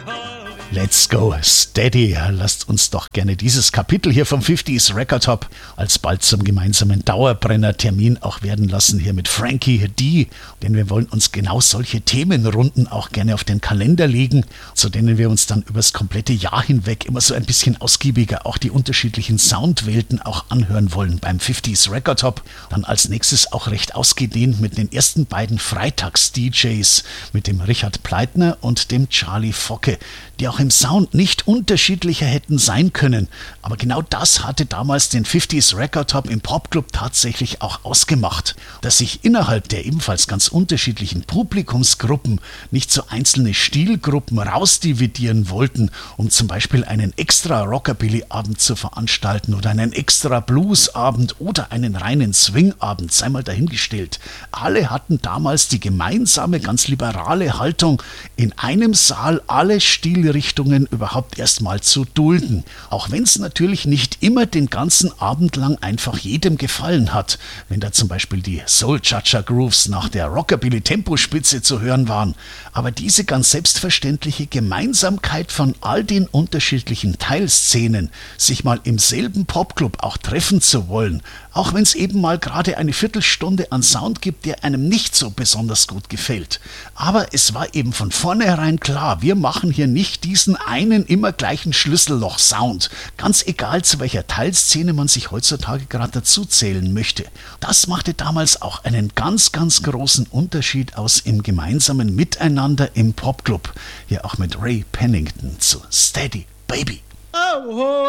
Let's go steady. Lasst uns doch gerne dieses Kapitel hier vom 50s Record Hop alsbald zum gemeinsamen Dauerbrenner-Termin auch werden lassen hier mit Frankie D. Denn wir wollen uns genau solche Themenrunden auch gerne auf den Kalender legen, zu denen wir uns dann übers komplette Jahr hinweg immer so ein bisschen ausgiebiger auch die unterschiedlichen Soundwelten auch anhören wollen beim 50s Record Hop. Dann als nächstes auch recht ausgedehnt mit den ersten beiden Freitags-DJs, mit dem Richard Pleitner und dem Charlie Focke, die auch im Sound nicht unterschiedlicher hätten sein können. Aber genau das hatte damals den 50s Record Hop im Popclub tatsächlich auch ausgemacht. Dass sich innerhalb der ebenfalls ganz unterschiedlichen Publikumsgruppen nicht so einzelne Stilgruppen rausdividieren wollten, um zum Beispiel einen extra Rockabilly-Abend zu veranstalten oder einen extra Blues-Abend oder einen reinen Swing-Abend, sei mal dahingestellt. Alle hatten damals die gemeinsame, ganz liberale Haltung, in einem Saal alle Stilrichtungen überhaupt erstmal zu dulden. Auch wenn es natürlich nicht immer den ganzen Abend lang einfach jedem gefallen hat, wenn da zum Beispiel die Soul-Cha-Cha-Grooves nach der Rockabilly-Tempospitze zu hören waren. Aber diese ganz selbstverständliche Gemeinsamkeit von all den unterschiedlichen Teilszenen, sich mal im selben Popclub auch treffen zu wollen, auch wenn es eben mal gerade eine Viertelstunde an Sound gibt, der einem nicht so besonders gut gefällt. Aber es war eben von vornherein klar, wir machen hier nicht diesen einen immer gleichen Schlüsselloch-Sound, ganz egal zu welcher Teilszene man sich heutzutage gerade dazu zählen möchte. Das machte damals auch einen ganz, ganz großen Unterschied aus im gemeinsamen Miteinander im Popclub. Hier auch mit Ray Pennington zu Steady Baby. Oh,